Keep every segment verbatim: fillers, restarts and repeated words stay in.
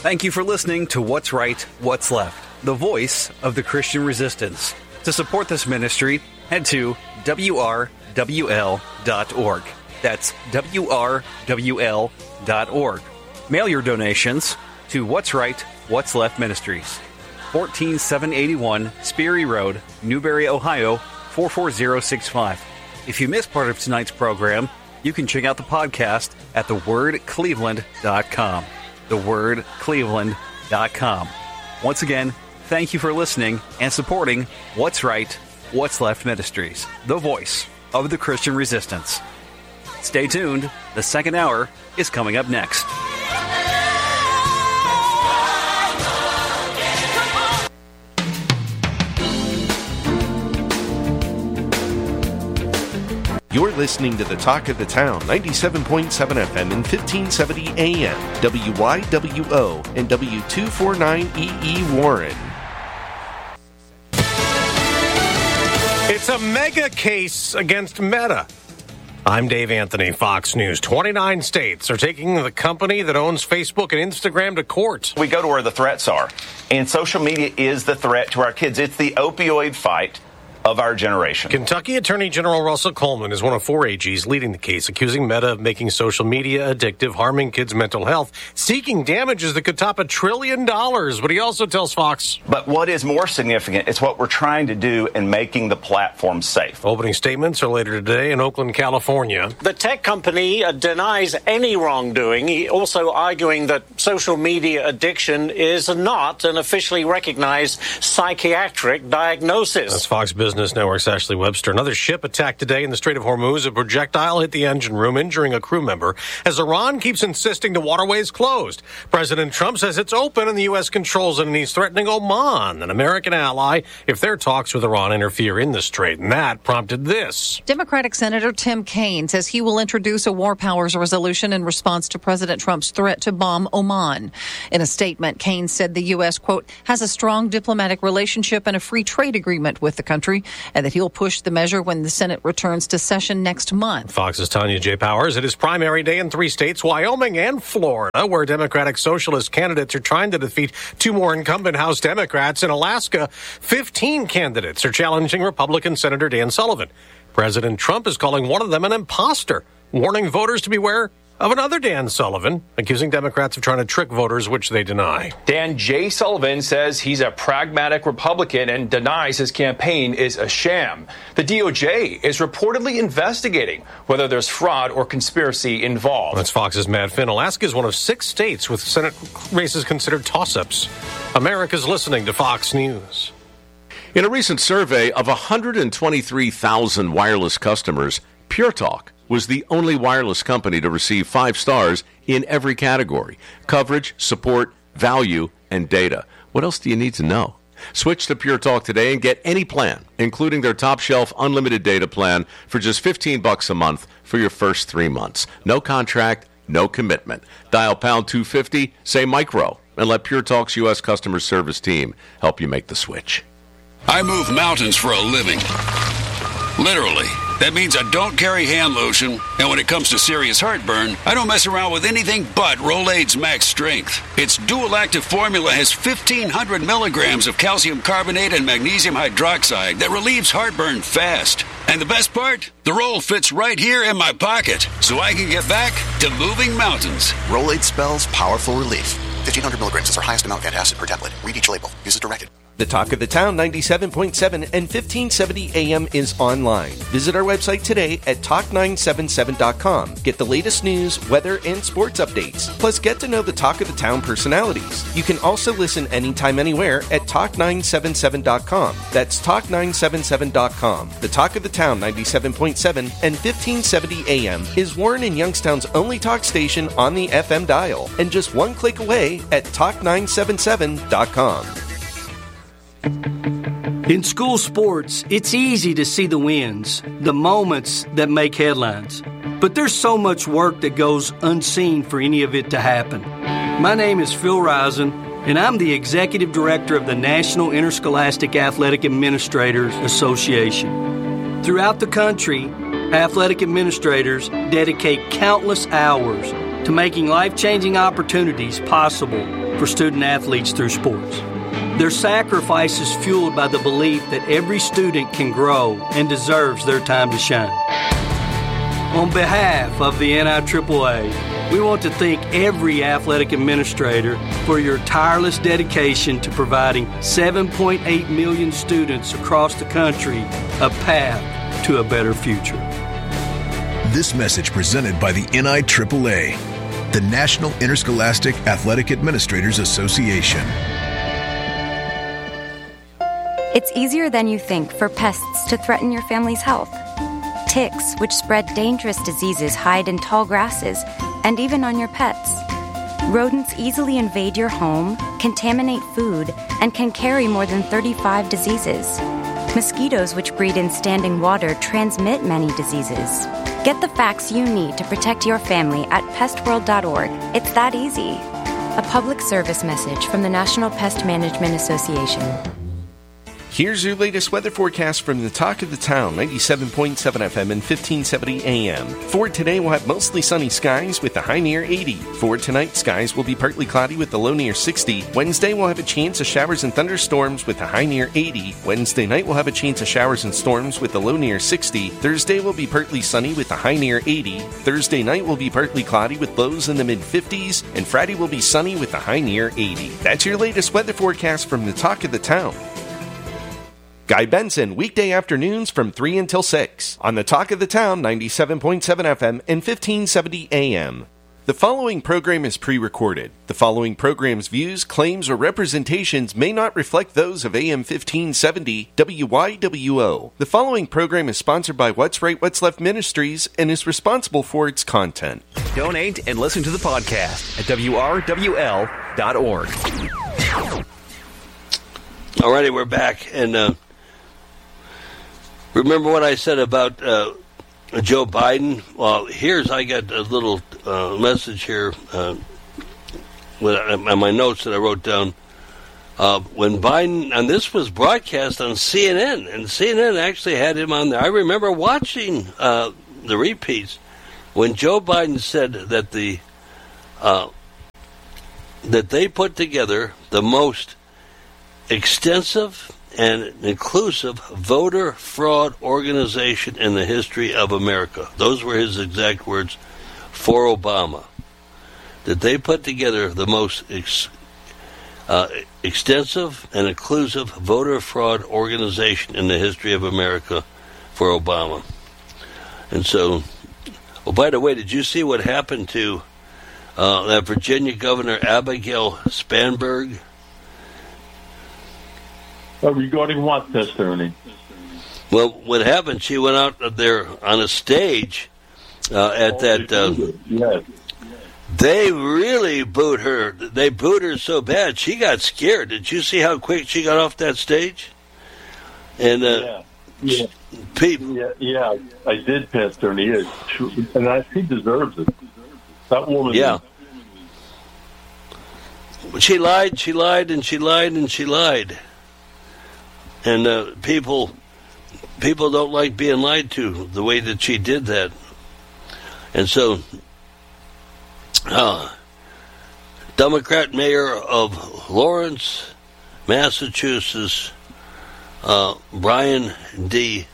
Thank you for listening to What's Right, What's Left, the voice of the Christian resistance. To support this ministry, head to W R W L dot org. That's W R W L dot org. Mail your donations to What's Right, What's Left Ministries, one four seven eight one Sperry Road, Newberry, Ohio, four four zero six five. If you missed part of tonight's program, you can check out the podcast at the word cleveland dot com. the word cleveland dot com. Once again, thank you for listening and supporting What's Right, What's Left Ministries, the voice of the Christian resistance. Stay tuned. The second hour is coming up next. You're listening to the Talk of the Town, ninety-seven point seven F M and fifteen seventy A M, W Y W O and W two forty-nine E E Warren. It's a mega case against Meta. I'm Dave Anthony, Fox News. twenty-nine states are taking the company that owns Facebook and Instagram to court. We go to where the threats are, and social media is the threat to our kids. It's the opioid fight of our generation. Kentucky Attorney General Russell Coleman is one of four A Gs leading the case, accusing Meta of making social media addictive, harming kids' mental health, seeking damages that could top a trillion dollars. But he also tells Fox. But what is more significant is what we're trying to do in making the platform safe. Opening statements are later today in Oakland, California. The tech company uh, denies any wrongdoing, he also arguing that social media addiction is not an officially recognized psychiatric diagnosis. That's Fox Business Network's Ashley Webster. Another ship attacked today in the Strait of Hormuz. A projectile hit the engine room, injuring a crew member, as Iran keeps insisting the waterway is closed. President Trump says it's open and the U S controls it, and he's threatening Oman, an American ally, if their talks with Iran interfere in the strait. And that prompted this. Democratic Senator Tim Kaine says he will introduce a war powers resolution in response to President Trump's threat to bomb Oman. In a statement, Kaine said the U S, quote, has a strong diplomatic relationship and a free trade agreement with the country, and that he'll push the measure when the Senate returns to session next month. Fox's Tanya J. Powers. It is primary day in three states, Wyoming and Florida, where Democratic Socialist candidates are trying to defeat two more incumbent House Democrats. In Alaska, fifteen candidates are challenging Republican Senator Dan Sullivan. President Trump is calling one of them an imposter, warning voters to beware of another Dan Sullivan, accusing Democrats of trying to trick voters, which they deny. Dan J. Sullivan says he's a pragmatic Republican and denies his campaign is a sham. The D O J is reportedly investigating whether there's fraud or conspiracy involved. That's Fox's Matt Finn. Alaska is one of six states with Senate races considered toss-ups. America's listening to Fox News. In a recent survey of one hundred twenty-three thousand wireless customers, Pure Talk was the only wireless company to receive five stars in every category: coverage, support, value, and data. What else do you need to know? Switch to Pure Talk today and get any plan, including their top shelf unlimited data plan, for just fifteen bucks a month for your first three months. No contract, no commitment. Dial pound two fifty, say micro, and let Pure Talk's U S customer service team help you make the switch. I move mountains for a living. Literally. That means I don't carry hand lotion, and when it comes to serious heartburn, I don't mess around with anything but Rolaids Max Strength. Its dual-active formula has fifteen hundred milligrams of calcium carbonate and magnesium hydroxide that relieves heartburn fast. And the best part? The roll fits right here in my pocket, so I can get back to moving mountains. Rolaids spells powerful relief. fifteen hundred milligrams is our highest amount of antacid per tablet. Read each label. Use as directed. The Talk of the Town ninety-seven point seven and fifteen seventy A M is online. Visit our website today at talk nine seven seven dot com. Get the latest news, weather, and sports updates. Plus, get to know the Talk of the Town personalities. You can also listen anytime, anywhere at talk nine seven seven dot com. That's talk nine seven seven dot com. The Talk of the Town ninety-seven point seven and fifteen seventy A M is Warren and Youngstown's only talk station on the F M dial, and just one click away at talk nine seven seven dot com. In school sports, it's easy to see the wins, the moments that make headlines. But there's so much work that goes unseen for any of it to happen. My name is Phil Risen, and I'm the Executive Director of the National Interscholastic Athletic Administrators Association. Throughout the country, athletic administrators dedicate countless hours to making life-changing opportunities possible for student athletes through sports. Their sacrifice is fueled by the belief that every student can grow and deserves their time to shine. On behalf of the N I triple A, we want to thank every athletic administrator for your tireless dedication to providing seven point eight million students across the country a path to a better future. This message presented by the N I triple A, the National Interscholastic Athletic Administrators Association. It's easier than you think for pests to threaten your family's health. Ticks, which spread dangerous diseases, hide in tall grasses and even on your pets. Rodents easily invade your home, contaminate food, and can carry more than thirty-five diseases. Mosquitoes, which breed in standing water, transmit many diseases. Get the facts you need to protect your family at pest world dot org. It's that easy. A public service message from the National Pest Management Association. Here's your latest weather forecast from the Talk of the Town, ninety-seven point seven F M and fifteen seventy A M. For today, we'll have mostly sunny skies with the high near eighty. For tonight, skies will be partly cloudy with the low near sixty. Wednesday, we'll have a chance of showers and thunderstorms with the high near eighty. Wednesday night, we'll have a chance of showers and storms with the low near sixty. Thursday will be partly sunny with the high near eighty. Thursday night will be partly cloudy with lows in the mid-fifties. And Friday will be sunny with the high near eighty. That's your latest weather forecast from the Talk of the Town. Guy Benson, weekday afternoons from three until six on the Talk of the Town, ninety-seven point seven F M and fifteen seventy A M. The following program is pre-recorded. The following program's views, claims, or representations may not reflect those of A M fifteen seventy W Y W O. The following program is sponsored by What's Right, What's Left Ministries and is responsible for its content. Donate and listen to the podcast at W R W L dot org. Alrighty, we're back, and uh, remember what I said about uh, Joe Biden? Well, here's, I got a little uh, message here uh, on my notes that I wrote down. Uh, when Biden, and this was broadcast on C N N, and C N N actually had him on there. I remember watching uh, the repeats when Joe Biden said that the uh, that they put together the most extensive and inclusive voter fraud organization in the history of America. Those were his exact words for Obama. That they put together the most ex, uh, extensive and inclusive voter fraud organization in the history of America for Obama. And so, oh, by the way, did you see what happened to uh, that Virginia Governor Abigail Spanberg? Uh, regarding what, Testoni? Well, what happened, she went out there on a stage uh, at oh, that... Uh, yes. They really booed her. They booed her so bad, she got scared. Did you see how quick she got off that stage? And uh, yeah, yeah. People, yeah, yeah, I did, Testoni. And I, she deserves it. That woman... Yeah. She lied, she lied, and she lied, and she lied. And uh, people people don't like being lied to the way that she did that. And so, uh, Democrat mayor of Lawrence, Massachusetts, uh, Brian D.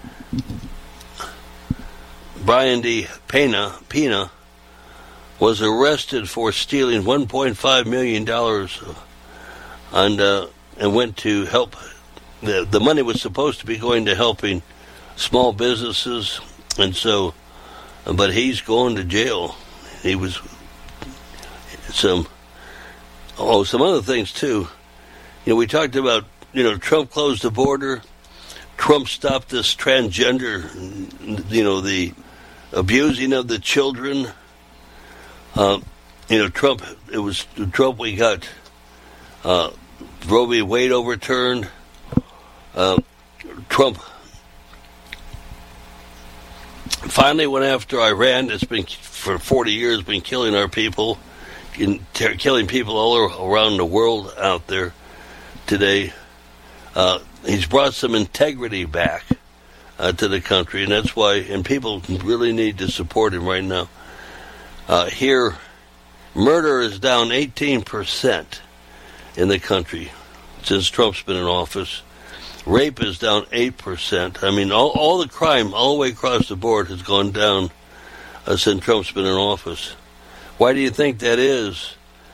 Brian D. Pena, Pena was arrested for stealing one point five million dollars and, uh, and went to help. The, the money was supposed to be going to helping small businesses, and so, but he's going to jail. He was some, oh, some other things too. You know, we talked about, you know, Trump closed the border, Trump stopped this transgender, you know, the abusing of the children. Uh, you know, Trump, it was Trump, we got uh, Roe v. Wade overturned. Uh, Trump finally went after Iran. It's been for forty years been killing our people, in, ter- killing people all around the world out there today. Uh, he's brought some integrity back uh, to the country, and that's why. And people really need to support him right now. Uh, here Murder is down eighteen percent in the country since Trump's been in office. Rape is down eight percent. I mean, all, all the crime all the way across the board has gone down uh, since Trump's been in office. Why do you think that is,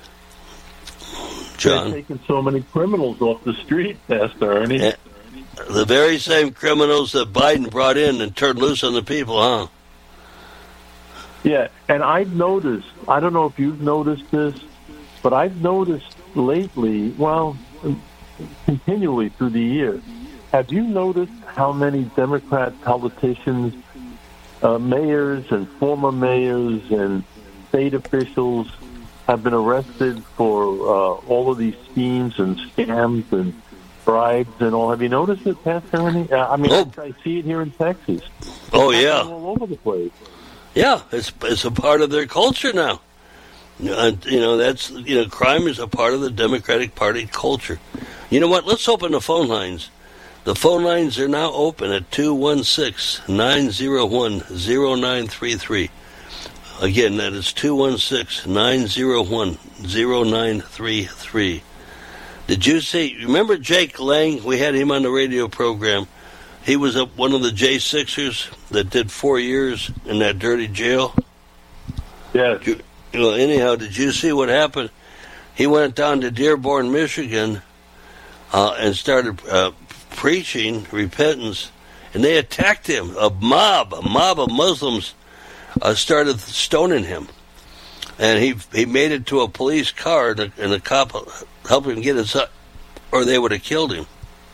John? They're taking so many criminals off the street, Pastor Ernie. Yeah. The very same criminals that Biden brought in and turned loose on the people, huh? Yeah, and I've noticed, I don't know if you've noticed this, but I've noticed lately, well, continually through the year, have you noticed how many Democrat politicians, uh, mayors and former mayors and state officials have been arrested for uh, all of these schemes and scams and bribes and all? Have you noticed it, Pastor Ernie? Uh, I mean, oh. I, I see it here in Texas. Oh, it's yeah. all over the place. Yeah, it's it's a part of their culture now. Uh, you know, that's, you know, crime is a part of the Democratic Party culture. You know what? Let's open the phone lines. The phone lines are now open at two one six, nine zero one, zero nine three three. Again, that is two one six, nine zero one, zero nine three three. Did you see, remember Jake Lang? We had him on the radio program. He was a, one of the J sixers that did four years in that dirty jail. Yes. You, well, anyhow, did you see what happened? He went down to Dearborn, Michigan, uh, and started uh, preaching repentance, and they attacked him. A mob, a mob of Muslims uh, started stoning him, and he he made it to a police car, and a, and a cop helped him get inside, or they would have killed him.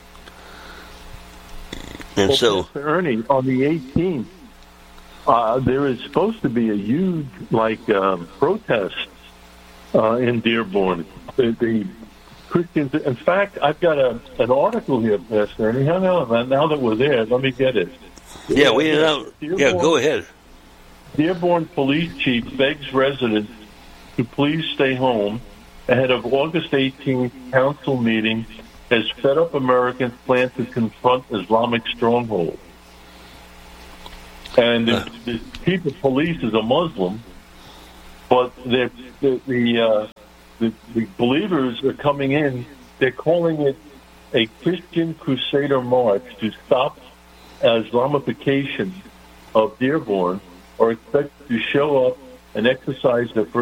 And well, so, Pastor Ernie, on the eighteenth, uh, there is supposed to be a huge, like, um, protest uh, in Dearborn. The, the Christians, in fact, I've got a an article here, Pastor Ernie. Now, now, now that we're there, let me get it. Yeah, we know. Yeah, go ahead. Dearborn Police Chief begs residents to please stay home ahead of August eighteenth council meeting as fed up Americans plan to confront Islamic strongholds. And the, the chief of police is a Muslim, but the the, uh, the the believers are coming in. They're calling it a Christian Crusader March to stop Islamification of Dearborn, or expect to show up and exercise their First